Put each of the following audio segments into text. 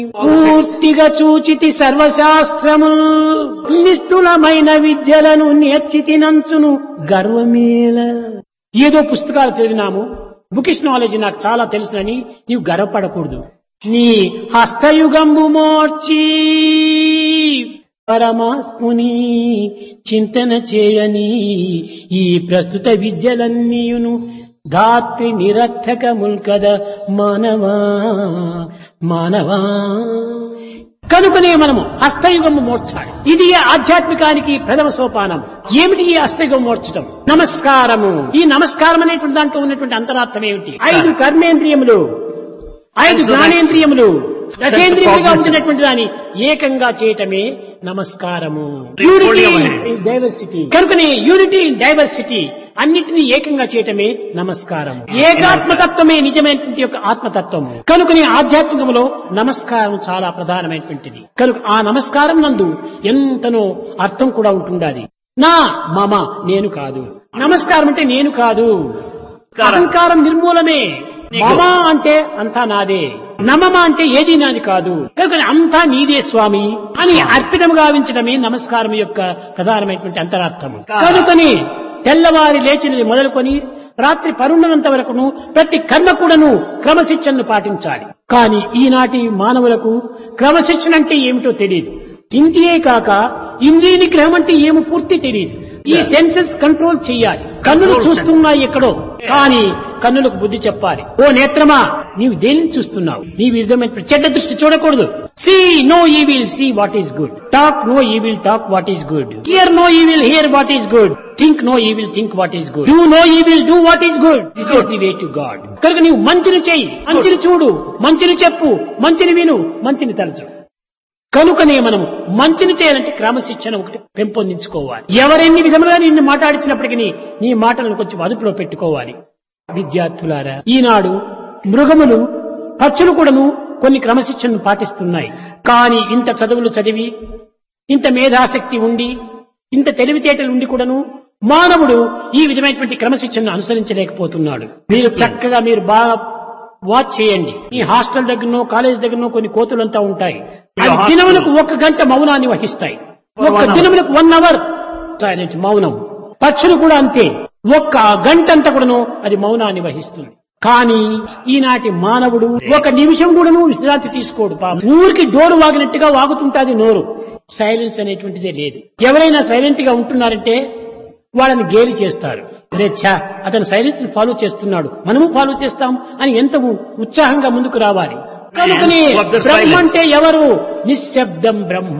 పూర్తిగా చూచితి సర్వశాస్త్రములు నిష్ఠులమైన విద్యలను నేర్చితినంచును గర్వమేల. ఏదో పుస్తకాలు చదివినాము, బుకిష్ నాలెడ్జ్ నాకు చాలా తెలుసునని నీవు గర్వపడకూడదు. నీ హస్తయుగంబు మోర్చి పరమాత్ముని చింతన చేయని ఈ ప్రస్తుత విద్యలన్నీయును ధాత్రి నిరర్థకముల్ కదా మానవా మానవా. కనుకనే మనము హస్తయుగము మోర్చాలి. ఇది ఆధ్యాత్మికానికి ప్రథమ సోపానం. ఏమిటి ఈ హస్తయుగం మోర్చడం? నమస్కారము. ఈ నమస్కారం అనేటువంటి దాంట్లో ఉన్నటువంటి అంతరార్థం ఏమిటి? 5 కర్మేంద్రియములు, 5 జ్ఞానేంద్రియములు, దశేంద్రియములుగా ఉంటున్నటువంటి దాన్ని ఏకంగా చేయటమే నమస్కారము. Unity in diversity. కనుకనే యూనిటీ ఇన్ డైవర్సిటీ, అన్నింటినీ ఏకంగా చేయటమే నమస్కారం. ఏకాత్మతత్వమే నిజమైనటువంటి యొక్క ఆత్మతత్వము. కనుకనే ఆధ్యాత్మికములో నమస్కారం చాలా ప్రధానమైనటువంటిది. కనుక ఆ నమస్కారం నందు ఎంతనో అర్థం కూడా ఉంటుండాలి. నా మమ, నేను కాదు. నమస్కారం అంటే నేను కాదు, అహంకారం నిర్మూలమే. మమ అంటే అంతా నాదే, నమమ అంటే ఏది నాది కాదు. కనుక అంతా నీదే స్వామి అని అర్పితం గావించడమే నమస్కారం యొక్క ప్రధానమైనటువంటి అంతరార్థము. కనుకని తెల్లవారి లేచినది మొదలుకొని రాత్రి పరుండనంత వరకును ప్రతి కర్మ కూడాను క్రమశిక్షణను పాటించాలి. కానీ ఈనాటి మానవులకు క్రమశిక్షణ అంటే ఏమిటో తెలియదు. ఇంటియే కాక ఇంద్రియ నిగ్రహం అంటే ఏమో పూర్తి తెలియదు. ఈ సెన్సెస్ కంట్రోల్ చెయ్యాలి. కన్నులు చూస్తున్నాయి ఎక్కడో, కానీ కన్నులకు బుద్ధి చెప్పాలి. ఓ నేత్రమా, నీవు దేనిని చూస్తున్నావు? నీ విధమైన చెడ్డ దృష్టి చూడకూడదు. See no evil, see what is good. Talk no evil, talk what is good. Here no evil, here what is good. Think no evil, think what is good. Do no evil, do what is good. This is the way to God. కనుక నీవు మంచిని చెయ్యి, మంచిని చూడు, మంచిని చెప్పు, మంచిని విను, మంచిని తలచు. కనుకనే మనం మంచిని చేయాలంటే క్రమశిక్షణ ఒకటి పెంపొందించుకోవాలి. ఎవరెన్ని విధములుగా నిన్ను మాట్లాడించినప్పటికీ నీ మాటలను కొంచెం అదుపులో పెట్టుకోవాలి. విద్యార్థులారా, ఈనాడు మృగములు, పక్షులు కూడాను కొన్ని క్రమశిక్షణను పాటిస్తున్నాయి. కానీ ఇంత చదువులు చదివి, ఇంత మేధాశక్తి ఉండి, ఇంత తెలివితేటలు ఉండి కూడాను మానవుడు ఈ విధమైనటువంటి క్రమశిక్షణను అనుసరించలేకపోతున్నాడు. మీరు చక్కగా మీరు బాగా వాచ్ చేయండి. ఈ హాస్టల్ దగ్గరనో కాలేజ్ దగ్గరనో కొన్ని కోతులంతా ఉంటాయి. అవి దినములకు 1 గంట మౌనాన్ని వహిస్తాయి. 1 దినములకు 1 అవర్ సైలెంట్, మౌనం. పక్షులు కూడా అంతే, 1 గంట అంతా కూడాను అది మౌనాన్ని వహిస్తుంది. కానీ ఈనాటి మానవుడు 1 నిమిషం కూడాను విశ్రాంతి తీసుకోడు. ఊరికి డోరు వాగినట్టుగా వాగుతుంటాది నోరు. సైలెన్స్ అనేటువంటిదే లేదు. ఎవరైనా సైలెంట్ గా ఉంటున్నారంటే వాళ్ళని గేలి చేస్తారు. రేఛా, అతను సైలెన్స్ ఫాలో చేస్తున్నాడు, మనము ఫాలో చేస్తాం అని ఎంత ఉత్సాహంగా ముందుకు రావాలి. కనుకనే బ్రహ్మ అంటే ఎవరు? నిశ్శబ్దం బ్రహ్మ.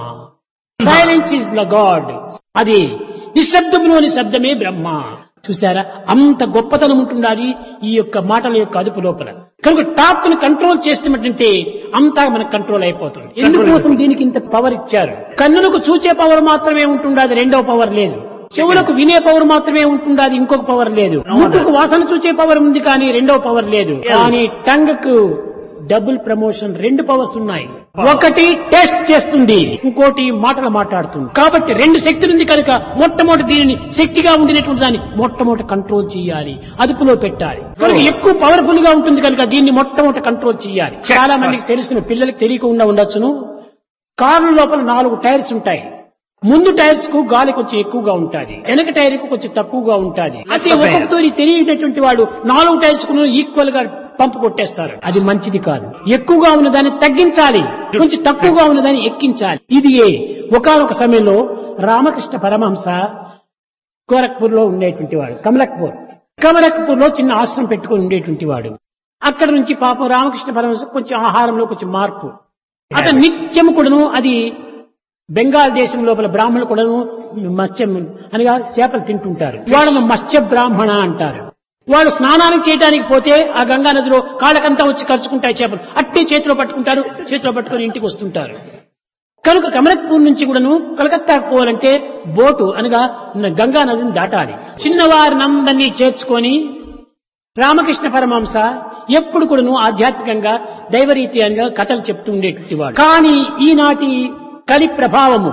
Silence is the God. అది నిశ్శబ్దంలోని శబ్దమే బ్రహ్మ. చూసారా, అంత గొప్పతనం ఉంటున్నది ఈ యొక్క మాటల యొక్క అదుపు లోపల. కనుక టాప్ ను కంట్రోల్ చేస్తున్నట్టుంటే అంతా మనకు కంట్రోల్ అయిపోతుంది. ఎందుకోసం దీనికి ఇంత పవర్ ఇచ్చారు? కన్నులకు చూచే పవర్ మాత్రమే ఉంటుండదు, రెండో పవర్ లేదు. చెవులకు వినే పవర్ మాత్రమే ఉంటుండదు, ఇంకొక పవర్ లేదు. ముక్కుకు వాసన చూచే పవర్ ఉంది, కానీ రెండో పవర్ లేదు. కానీ టంగ్ కు డబుల్ ప్రమోషన్, 2 పవర్స్ ఉన్నాయి. ఒకటి టెస్ట్ చేస్తుంది, ఇంకోటి మాటలు మాట్లాడుతుంది. కాబట్టి 2 శక్తులు ఉంది కనుక మొట్టమొదటి దీనిని శక్తిగా ఉండినటువంటి దాన్ని మొట్టమొదటి కంట్రోల్ చేయాలి, అదుపులో పెట్టాలి. కనుక ఎక్కువ పవర్ఫుల్ గా ఉంటుంది కనుక దీన్ని మొట్టమొదటి కంట్రోల్ చేయాలి. చాలా మందికి తెలుసును, పిల్లలకి తెలియకుండా ఉండొచ్చును. కారు లోపల 4 టైర్స్ ఉంటాయి. ముందు టైర్స్ కు గాలి కొంచెం ఎక్కువగా ఉంటుంది, వెనక టైర్ కు కొంచెం తక్కువగా ఉంటుంది. అదే ఒకరితో తెలియనటువంటి వాడు 4 టైర్స్ కు ఈక్వల్ గా పంపు కొట్టేస్తారు. అది మంచిది కాదు. ఎక్కువగా ఉన్నదాన్ని తగ్గించాలి, కొంచెం తక్కువగా ఉన్నదాన్ని ఎక్కించాలి. ఇది ఒకానొక సమయంలో రామకృష్ణ పరమహంస గోరఖ్పూర్ లో ఉండేటువంటి వాడు. కమలక్పూర్ లో చిన్న ఆశ్రమం పెట్టుకుని ఉండేటువంటి వాడు. అక్కడ నుంచి పాపం రామకృష్ణ పరమహంస కొంచెం ఆహారంలో కొంచెం మార్పు. అతను నిత్యం కూడాను అది బెంగాల్ దేశం లోపల బ్రాహ్మణులు కూడాను మత్స్యం అనగా చేపలు తింటుంటారు. వాళ్ళను మత్స్య బ్రాహ్మణ అంటారు. వాళ్ళు స్నానానికి చేయడానికి పోతే ఆ గంగా నదిలో కాళ్ళకంతా వచ్చి ఖర్చుకుంటాయి చేపలు. అట్టే చేతిలో పట్టుకుంటారు, చేతిలో పట్టుకుని ఇంటికి వస్తుంటారు. కనుక కమలక్పూర్ నుంచి కూడాను కలకత్తాకు పోవాలంటే బోటు అనగా గంగా నదిని దాటాలి. చిన్నవారినందరినీ చేర్చుకొని రామకృష్ణ పరమహంస ఎప్పుడు కూడాను ఆధ్యాత్మికంగా దైవరీత్యంగా కథలు చెప్తూ ఉండేటువంటి వాడు. కానీ ఈనాటి కలి ప్రభావము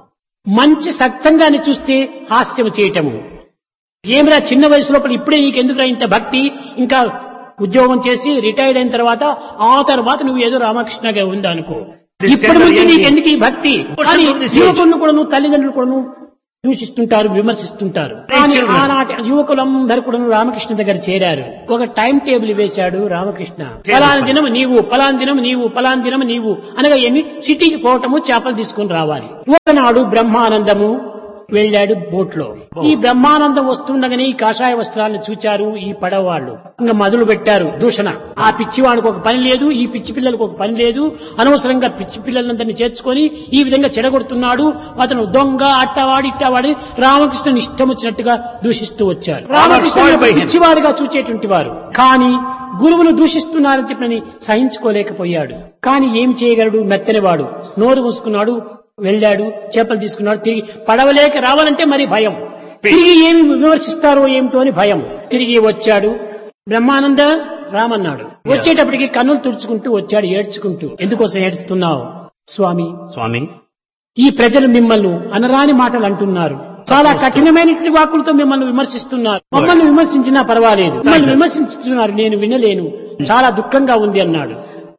మంచి సత్సంగాన్ని చూస్తే హాస్యము చేయటము. ఏమిరా చిన్న వయసు లోపల ఇప్పుడే నీకెందుకురా ఇంత భక్తి, ఇంకా ఉద్యోగం చేసి రిటైర్డ్ అయిన తర్వాత ఆ తర్వాత నువ్వు ఏదో రామకృష్ణగా ఉందా అనుకో. ఇప్పటి నుంచి నీకెందుకు ఈ భక్తి? కానీ యువకులను కూడాను తల్లిదండ్రులు కూడాను దూషిస్తుంటారు, విమర్శిస్తుంటారు. కానీ ఆనాటి యువకులందరూ కూడా రామకృష్ణ దగ్గర చేరారు. ఒక టైం టేబుల్ వేశాడు రామకృష్ణ. ఫలానా దినం నీవు, ఫలానా దినం నీవు, ఫలానా దినం నీవు అనగా ఏమి సిటీకి పోవటము, చేపలు తీసుకుని రావాలి. ఒకనాడు బ్రహ్మానందము వెళ్ళాడు బోట్లో. ఈ బ్రహ్మానందం వస్తుండగానే ఈ కాషాయ వస్త్రాలను చూచారు ఈ పడవ వాళ్ళు. ఇంకా మొదలు పెట్టారు దూషణ. ఆ పిచ్చివాడికి ఒక పని లేదు, ఈ పిచ్చి పిల్లలకు ఒక పని లేదు, అనవసరంగా పిచ్చి పిల్లలందరినీ చేర్చుకొని ఈ విధంగా చెడగొడుతున్నాడు, అతను దొంగ, అట్టవాడి ఇట్టవాడి రామకృష్ణుని ఇష్టం వచ్చినట్టుగా దూషిస్తూ వచ్చారు. రామకృష్ణుడు పిచ్చివాడిగా చూచేటువంటి వారు. కానీ గురువును దూషిస్తున్నారని చెప్పని సహించుకోలేకపోయాడు. కానీ ఏం చేయగలడు? మెత్తనివాడు. నోరు మూసుకున్నాడు, వెళ్ళాడు, చేపలు తీసుకున్నాడు. తిరిగి పడవలేక రావాలంటే మరి భయం, తిరిగి ఏమి విమర్శిస్తారో ఏమిటో అని భయం. తిరిగి వచ్చాడు. బ్రహ్మానంద రామన్నాడు. వచ్చేటప్పటికి కన్నులు తుడుచుకుంటూ వచ్చాడు, ఏడ్చుకుంటూ. ఎందుకోసం ఏడుస్తున్నావు? స్వామి, ఈ ప్రజలు మిమ్మల్ని అనరాని మాటలు అంటున్నారు, చాలా కఠినమైనటువంటి వాక్కులతో మిమ్మల్ని విమర్శిస్తున్నారు. మమ్మల్ని విమర్శించినా పర్వాలేదు, మిమ్మల్ని విమర్శిస్తున్నారు, నేను వినలేను, చాలా దుఃఖంగా ఉంది అన్నాడు.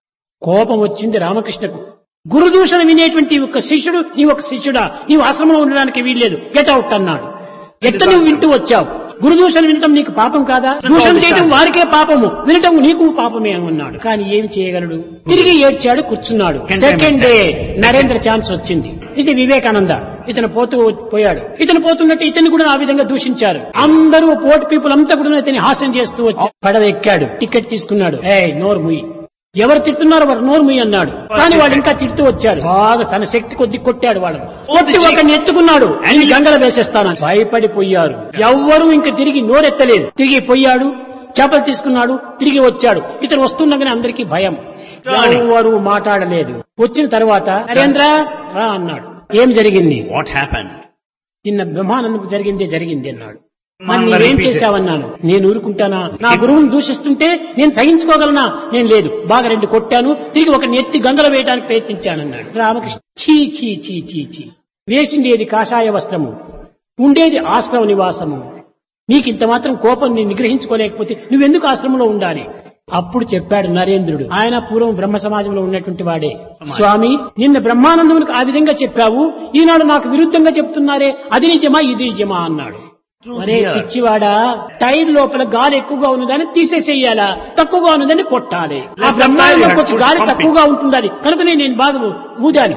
కోపం వచ్చింది రామకృష్ణకు. గురుదూషణ వినేటువంటి ఒక శిష్యుడు, నీ ఒక శిష్యుడా, నీవు ఆశ్రమంలో ఉండడానికి వీల్లేదు, గెట్ అవుట్ అన్నాడు. ఎట్ట నువ్వు వింటూ వచ్చావు? గురుదూషణ వినటం నీకు పాపం కాదా? దూషణ చేయటం వారికే పాపము, వినటం నీకు పాపమే అన్నాడు. కానీ ఏమి చేయగలడు? తిరిగి ఏడ్చాడు, కూర్చున్నాడు. సెకండ్ డే నరేంద్ర ఛాన్స్ వచ్చింది. ఇది వివేకానంద. ఇతను పోయాడు. ఇతను పోతున్నట్టు ఇతన్ని కూడా ఆ విధంగా దూషించారు. అందరూ పోర్ట్ పీపుల్ అంతా కూడా ఇతని హాస్యం చేస్తూ వచ్చారు. పడవ ఎక్కాడు, టికెట్ తీసుకున్నాడు. నోరు ముయ్యి, ఎవరు తిడుతున్నారు వారు నోరు ముయ్యి అన్నాడు. కానీ వాడు ఇంకా తిడుతూ వచ్చాడు. బాగా తన శక్తి కొద్ది కొట్టాడు. వాళ్ళని కొట్టి ఒకరిని ఎత్తుకున్నాడు, ఆయన గంగల వేసేస్తాను. భయపడిపోయారు. ఎవ్వరూ ఇంకా తిరిగి నోరెత్తలేదు. తిరిగి పోయాడు, చేపలు తీసుకున్నాడు, తిరిగి వచ్చాడు. ఇతను వస్తుండగానే అందరికీ భయం, ఎవరు మాట్లాడలేదు. వచ్చిన తర్వాత నరేంద్ర రా అన్నాడు. ఏం జరిగింది? What happened? నిన్న బ్రహ్మానందం జరిగింది అన్నాడు. మరి నీవేం చేశావన్నాను. నేను ఊరుకుంటానా? నా గురువుని దూషిస్తుంటే నేను సహించుకోగలనా? నేను లేదు. బాగా 2 కొట్టాను, తిరిగి ఒక నెత్తి గంగలో వేయడానికి ప్రయత్నించానన్నాడు. రామకృష్ణ చీ చీ చీ చీ చీ, వేసిండేది కాషాయ వస్త్రము, ఉండేది ఆశ్రమ నివాసము, నీకు ఇంత మాత్రం కోపం నేను నిగ్రహించుకోలేకపోతే నువ్వెందుకు ఆశ్రమంలో ఉండాలి? అప్పుడు చెప్పాడు నరేంద్రుడు. ఆయన పూర్వం బ్రహ్మ సమాజంలో ఉన్నటువంటి వాడే. స్వామి, నిన్న బ్రహ్మానందమునికి ఆ విధంగా చెప్పావు, ఈనాడు నాకు విరుద్ధంగా చెప్తున్నారే, అది నిజమా ఇది నిజమా అన్నాడు. మరే పిచ్చివాడా, టైర్ లోపల గాలి ఎక్కువగా ఉన్నదాన్ని తీసేసేయాలా, తక్కువగా ఉన్నదాన్ని కొట్టాలి. ఆ బ్రహ్మాండంలో కొంచెం గాలి తక్కువగా ఉంటుండాలి కనుకనే నేను బాగా ఊదాలి.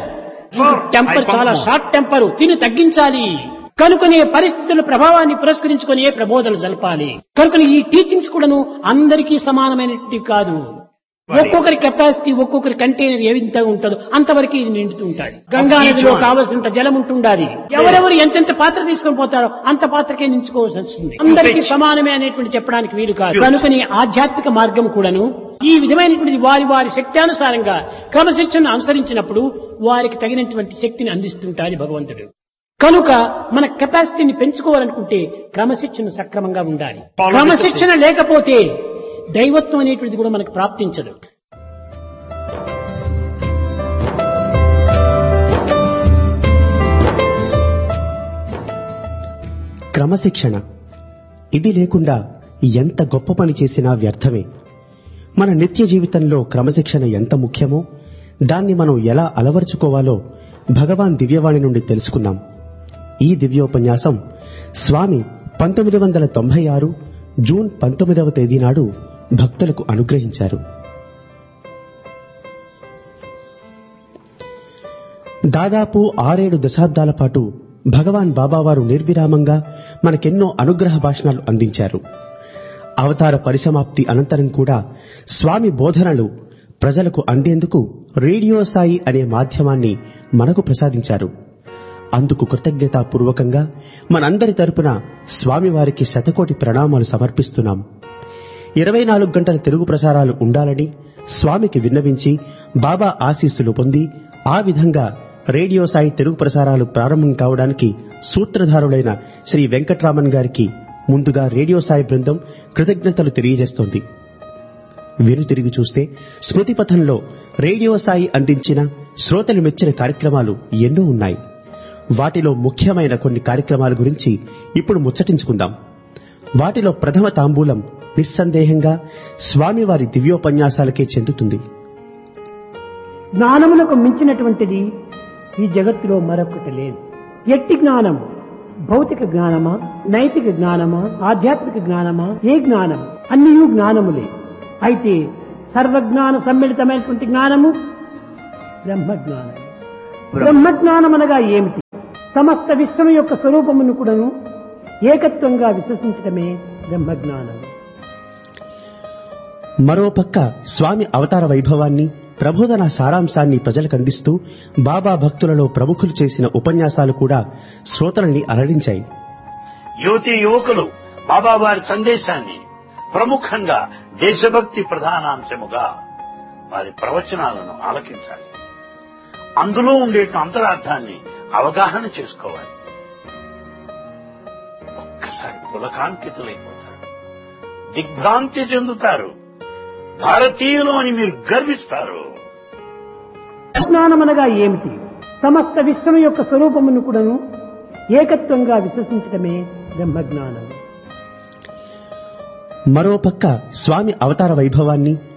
టెంపర్ చాలా షార్ట్ టెంపరు, దీన్ని తగ్గించాలి. కనుకనే పరిస్థితుల ప్రభావాన్ని పురస్కరించుకుని ప్రబోధనలు జరపాలి. కనుకనే ఈ టీచింగ్స్ కూడాను అందరికీ సమానమైనటువంటి కాదు. ఒక్కొక్కరి కెపాసిటీ, ఒక్కొక్కరి కంటైనర్ ఏ విధంగా ఉంటుందో అంతవరకు ఇది నిండుతూ ఉంటాడు. గంగా నదిలో కావలసినంత జలం ఉంటుండాలి. ఎవరెవరు ఎంతెంత పాత్ర తీసుకొని పోతారో అంత పాత్రకే నించుకోవాల్సి వస్తుంది. అందరికీ సమానమే అనేటువంటి చెప్పడానికి వీలు కాదు. కనుకని ఆధ్యాత్మిక మార్గం కూడాను ఈ విధమైనటువంటి వారి వారి శక్త్యానుసారంగా క్రమశిక్షణను అనుసరించినప్పుడు వారికి తగినటువంటి శక్తిని అందిస్తుంటాడు భగవంతుడు. కనుక మన కెపాసిటీని పెంచుకోవాలనుకుంటే క్రమశిక్షణ సక్రమంగా ఉండాలి. క్రమశిక్షణ లేకపోతే దైవత్వం అనేటువంటిది కూడా మనకు ప్రాప్తించదు. క్రమశిక్షణ ఇది లేకుండా ఎంత గొప్ప పని చేసినా వ్యర్థమే. మన నిత్య జీవితంలో క్రమశిక్షణ ఎంత ముఖ్యమో దాన్ని మనం ఎలా అలవర్చుకోవాలో భగవాన్ దివ్యవాణి నుండి తెలుసుకున్నాం. ఈ దివ్యోపన్యాసం స్వామి 1996 జూన్ 19వ తేదీ నాడు భక్తులకు అనుగ్రహించారు. దాదాపు 6-7 దశాబ్దాల పాటు భగవాన్ బాబావారు నిర్విరామంగా మనకెన్నో అనుగ్రహ భాషణాలు అందించారు. అవతార పరిసమాప్తి అనంతరం కూడా స్వామి బోధనలు ప్రజలకు అందేందుకు రేడియో సాయి అనే మాధ్యమాన్ని మనకు ప్రసాదించారు. అందుకు కృతజ్ఞతాపూర్వకంగా మనందరి తరపున స్వామివారికి శతకోటి ప్రణామాలు సమర్పిస్తున్నాం. 24 గంటల తెలుగు ప్రసారాలు ఉండాలని స్వామికి విన్నవించి బాబా ఆశీస్సులు పొంది ఆ విధంగా రేడియో సాయి తెలుగు ప్రసారాలు ప్రారంభం కావడానికి సూత్రధారులైన శ్రీ వెంకట్రామన్ గారికి ముందుగా రేడియో సాయి బృందం కృతజ్ఞతలు తెలియజేస్తోంది. వెనుతిరిగి చూస్తే స్మృతిపథంలో రేడియో సాయి అందించిన శ్రోతలు మెచ్చిన కార్యక్రమాలు ఎన్నో ఉన్నాయి. వాటిలో ముఖ్యమైన కొన్ని కార్యక్రమాల గురించి ఇప్పుడు ముచ్చటించుకుందాం. వాటిలో ప్రథమ తాంబూలం నిస్సందేహంగా స్వామివారి దివ్యోపన్యాసాలకే చెందుతుంది. జ్ఞానములకు మించినటువంటిది ఈ జగత్తులో మరొకటి లేదు. ఎట్టి జ్ఞానం? భౌతిక జ్ఞానమా, నైతిక జ్ఞానమా, ఆధ్యాత్మిక జ్ఞానమా? ఏ జ్ఞానం? అన్నియూ జ్ఞానములే. అయితే సర్వజ్ఞాన సమ్మిళితమైనటువంటి జ్ఞానము బ్రహ్మజ్ఞానం. బ్రహ్మజ్ఞానం అనగా ఏమిటి? సమస్త విశ్వం యొక్క స్వరూపమును కూడాను ఏకత్వంగా విశ్వసించడమే బ్రహ్మజ్ఞానం. మరోపక్క స్వామి అవతార వైభవాన్ని, ప్రబోధన సారాంశాన్ని ప్రజలకు అందిస్తూ బాబా భక్తులలో ప్రముఖులు చేసిన ఉపన్యాసాలు కూడా శ్రోతల్ని అలరించాయి. యువతీ యువకులు బాబావారి సందేశాన్ని ప్రముఖంగా దేశభక్తి ప్రధానాంశముగా వారి ప్రవచనాలను ఆలకించాలి. అందులో ఉండే అంతరార్థాన్ని అవగాహన చేసుకోవాలి. ఒక్కసారి పులకాంకితులైపోతారు, దిగ్భ్రాంతి చెందుతారు. భారతీయులు అని మీరు గర్విస్తారు. జ్ఞానం అనగా ఏమిటి? సమస్త విశ్వం యొక్క స్వరూపమును కూడాను ఏకత్వంగా విశ్వసించడమే బ్రహ్మజ్ఞానం. మరోపక్క స్వామి అవతార వైభవాన్ని,